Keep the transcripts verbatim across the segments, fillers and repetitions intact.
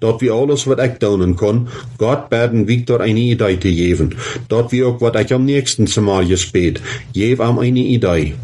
dort wie alles, wat ich tun kann, Gott beten Victor eine Idee zu geben. Dort wie auch, wat ich am nächsten Mal gespät, geb ihm eine Idee.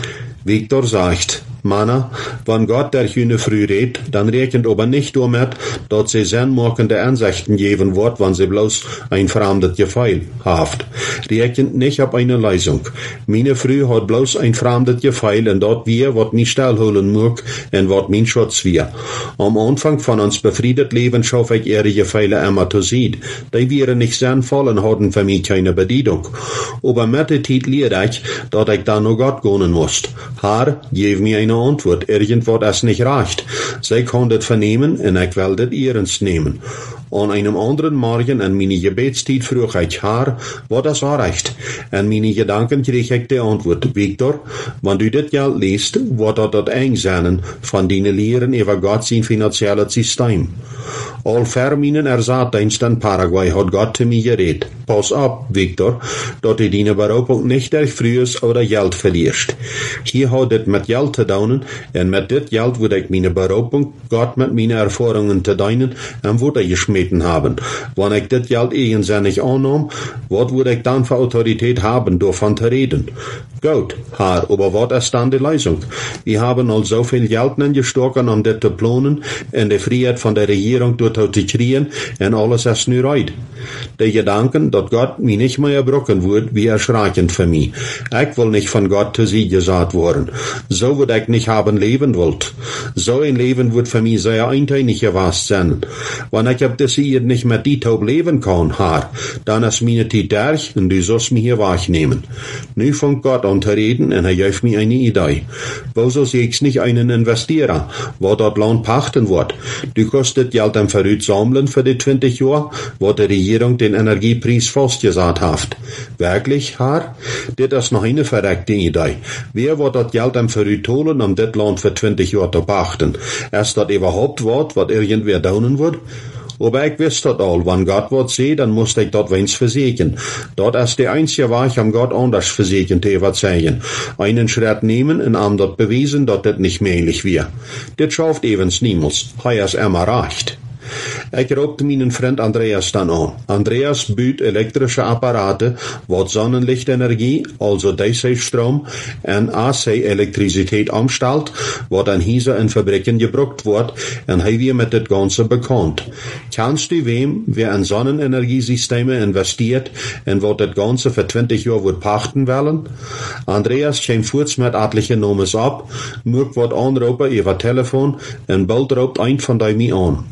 Victor sagt, Manna, wenn Gott der Hühne früh redet, dann rechnet aber nicht damit, dass sie sinnmachende Ansichten geben wird, wenn sie bloß ein fremdes Gefühl haft. Rechnet nicht auf eine Leisung. Meine Früh hat bloß ein fremdes Gefühl, und dort wir, wat mich stillholen mag, und wat mein Schutz wir. Am Anfang von uns befriedet Leben schaff ich ihre Gefühle immer zu sehen. Die wären nicht sinnvoll und hatten für mich keine Bedienung. Aber mit der Zeit lehre ich, dass ich da noch Gott gehen muss. Herr, gib mir eine Antwort, irgendwas es nicht reicht. Sie kann das vernehmen und ich will das ihrens nehmen. An einem anderen Morgen an meine Gebetszeit frug ich, Herr, was das erreicht. An meine Gedanken krieg ich die Antwort, Victor, wenn du das Geld liest, wird das das Einseinen von deinen Lehren über Gott sein finanzielles System. All für meinen Ersatzdienst in Paraguay hat Gott zu mir geredet. Pass auf, Victor, dass du deine Berufung nicht durch frühes oder Geld verlierst. Hier hat es mit Geld zu tun, und mit das Geld würde ich meine Berufung Gott mit meinen Erfahrungen zu dienen und würde geschmeten haben. Wenn ich das Geld eigensinnig annahm, was würde ich dann für Autorität haben, davon zu reden? Gut, Herr, aber was ist dann die Lösung? Wir haben all so viel Geld gestochen, um das zu planen, und die Freiheit von der Regierung dort zu kriegen, und alles ist nur right. Die Gedanken, dass Gott mich nicht mehr erbrochen wird, wie erschreckend für mich. Ich will nicht von Gott zu sie gesagt worden. So würde ich nicht haben leben wollt. So ein Leben wird für mich sehr einteilig gewesen sein. Wenn ich ab das hier nicht mit die Taub leben kann, Herr, dann ist meine Zeit durch, und du sollst mich hier wahrnehmen. Nu fängt Gott an zu reden, und er gibt mir eine Idee. Wo soll ich nicht einen investieren, wo dort Land pachten wird? Du kostet Geld am Verrüt sammeln für die zwanzig Jahre, wo die Regierung den Energiepreis festgesagt hat. Wirklich, Herr? Das ist noch eine verreckte Idee. Wer wird das Geld am Verrüt holen, um das Land für zwanzig Jahre zu pachten? Ist das überhaupt was, was irgendwer tun wird? Aber ich weiß das all, wenn Gott was sieht, dann muss ich dort weins versichern. Dort ist der einzige Weg, um Gott anders versichern zu überzeugen. Einen Schritt nehmen und ihm dort bewiesen, dass das nicht möglich wäre. Das schafft evens niemals. Er ist immer recht. Ich raubte meinen Freund Andreas dann an. Andreas bietet elektrische Apparate, wat Sonnenlichtenergie, also D C-Strom, und A C-Elektrizität umstellt, wat an Häuser in Fabriken gebraucht wird, und hij wir mit das Ganze bekannt. Kannst du wem, wer in Sonnenenergiesysteme investiert, und wat das Ganze für zwanzig Jahre wird pachten wollen? Andreas käme kurz mit etliche Nomes ab, mögt wat anrufen über Telefon, und bald raubt ein von die mich an.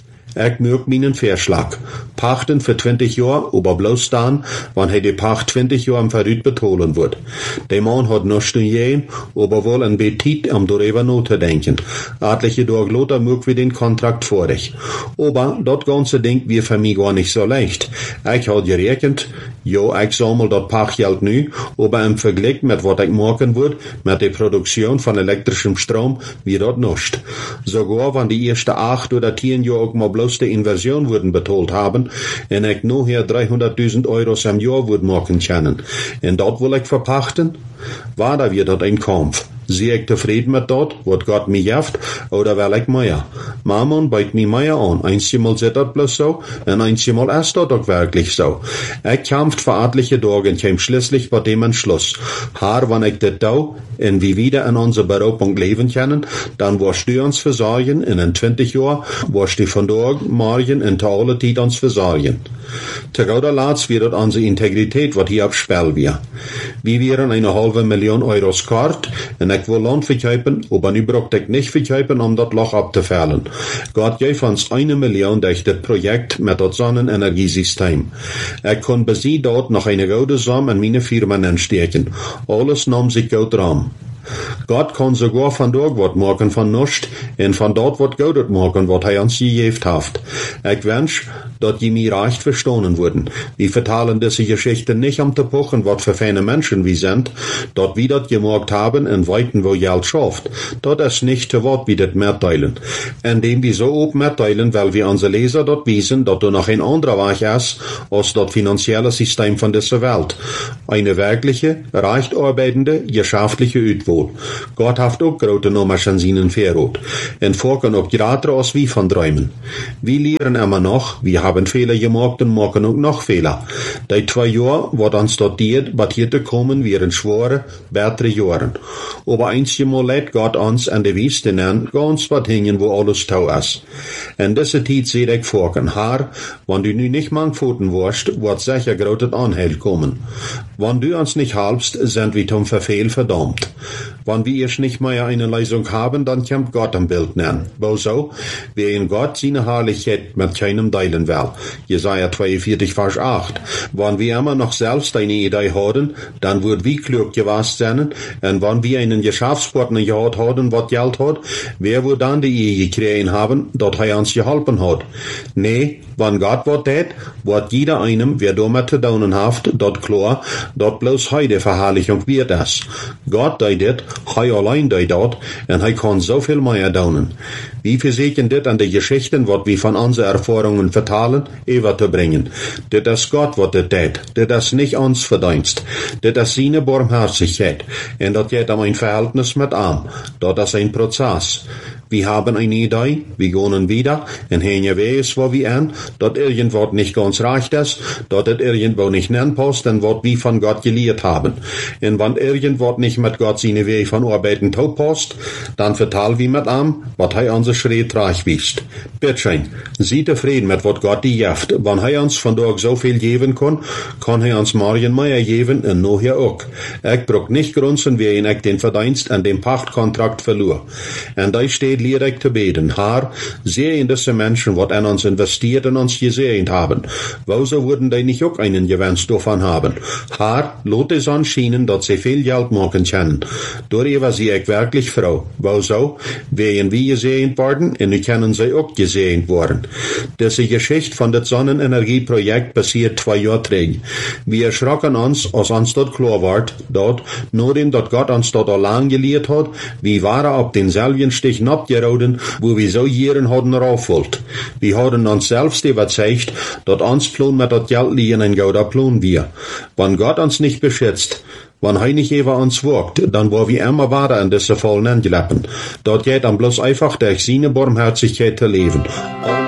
Ich mög meinen Vorschlag. Pachten für zwanzig Jahre, aber bloß dann, wenn er die Pacht zwanzig Jahre im Verrüt betonen wird. Der Mann hat noch studiert, aber wohl ein Betit, um darüber nachzudenken. Etliche Tage loter mög wir den Kontrakt vor dich. Aber das ganze Ding wird für mich gar nicht so leicht. Ich hab gerechnet, ja, ich sammel das Pachtgeld nu, aber im Vergleich mit was ich machen würde, mit der Produktion von elektrischem Strom, wie das nicht. Sogar wenn die ersten acht oder zehn Jahre auch mal bloß die Inversion würden betont haben, und ich nur hier dreihunderttausend Euro am Jahr würde machen können. Und dort will ich verpachten? War da wieder dort ein Kampf? Sehe ich zufrieden mit dort, wird Gott mich jaft, oder will ich mehr? Mammon beit mich mehr an. Einmal sieht das bloß so, und einmal ist das doch wirklich so. Ich kämpft für etliche Tage und kam schließlich bei dem Entschluss. Herr, wenn ich das tue, und wie wieder in unserer Berufung leben können, dann wirst du uns versorgen, und in zwanzig Jahren wirst du von dort morgen in alle Zeit uns versorgen. Zu guter Letzt wird unsere Integrität, was hier abspielt wir. Wir wären eine halbe Million Euro skart, und ich will Land verkaufen, aber nu braucht ich nicht verkaufen, um das Loch abzufällen. Gott gibt uns eine Million durch das Projekt mit das Sonnenenergiesystem. Ich kann bis sie dort noch eine gute Summe in meine Firmen entstecken. Alles nahm sich gut ran. Gott kann sogar von dort wat machen von nichts, und von dort wat Gutes machen, wat er uns gegeben hat. Ich wünsch, dort je mir recht verstanden wurden. Wir vertalen diese Geschichte nicht um zu pochen, wat für feine Menschen wir sind, dort wir dat gemerkt haben in Weiten, wo Geld schafft. Dort ist nicht zu Wort wie das mitteilen. Indem wir so oben mitteilen, weil wir unsere Leser dort wiesen, dort du noch ein anderer Weg ist, als das finanzielle System von dieser Welt. Eine wirkliche, recht arbeitende, geschäftliche Utwohl. Gott hat auch große Nummern an seinen Verrot. Und folgen auch gerade als wir von träumen. Wir lernen immer noch, wir haben Fehler gemacht und machen auch noch Fehler. Die zwei Jahre, was uns dort diet, was hier zu kommen, wären schwere, bessere Jahre. Aber einmal lädt Gott uns an die Wüste nennen, ganz was hängen, wo alles tau ist. In dieser Zeit seht ich folgen, Herr, wenn du nu nicht mangfoten wirst, wird sicher großes Anhalt kommen. Wenn du uns nicht halbst, sind wir zum Verfehl verdammt. Wenn wir erst nicht mehr eine Leisung haben, dann kommt Gott am Bild nennen. Wo so? Wer in Gott seine Herrlichkeit mit keinem teilen will. Jesaja zweiundvierzig, Vers acht. Wenn wir immer noch selbst eine Idee haben, dann wird wie klug gewesen sein. Und wenn wir einen Geschäftspartner gehabt haben, was Geld hat, wer wird dann die Ehe gekriegt haben, dort er uns geholfen hat? Nee, wenn Gott was tät, wird jeder einem, wer damit zu tun hat, dort klar, dort bloß heute Verherrlichung wird es. Gott tät dit, hij allein tät dort, und er kann so viel mehr tun. Wir versuchen dit an die Geschichten, wat wir von unseren Erfahrungen vertalen, überzubringen. Dit ist Gott, wat dit tät. Dit ist nicht uns Verdienst. Dit ist seine Barmherzigkeit. Und das geht um ein Verhältnis mit ihm. Das ist ein Prozess. Wir haben eine Idee, wir gehen wieder, und hier weiß, wo wir an, dort irgendwo nicht ganz recht ist, dort es irgendwo nicht passt, und was wir von Gott gelehrt haben. Und wenn irgendwo nicht mit Gott seine Wege von Arbeiten tau passt, dann vertalen wir mit ihm, was er unser Schritt reich wisst. Bitteschön, sie zufrieden mit was Gott die jaft. Wenn er uns von dort so viel geben kann, kann er uns morgen mehr geben, und noch hier auch. Ich brauch nicht grunzen, wie ich den Verdienst an dem Pachtkontrakt verlor. Und da steht, leer ich zu beten, Herr, sehe in diese Menschen, was an uns investiert und uns gesehen haben. Wieso würden die nicht auch einen Gewinn davon haben? Herr, lot es anschienen, dass sie viel Geld machen können. Darüber sehe ich wirklich froh. Wieso? Wären wir gesehen worden, und wir können sie auch gesehen worden. Diese Geschichte von dem Sonnenenergieprojekt passiert zwei Jahre träg. Wir erschrocken uns, als uns dort klar wird, dort, nur dem, dass Gott uns dort allein gelehrt hat, wie war er auf denselben Stich abgeroden, wo wir so Jahren hatten raufwollt. Wir haben uns selbst überzeugt, dass uns Plan mit das Geld liegen ein guter Plan wir. Wenn Gott uns nicht beschützt, wenn er nicht über uns wirkt, dann wollen wir immer weiter in diese Fallen angeleppen. Dort geht dann bloß einfach durch seine Barmherzigkeit zu leben.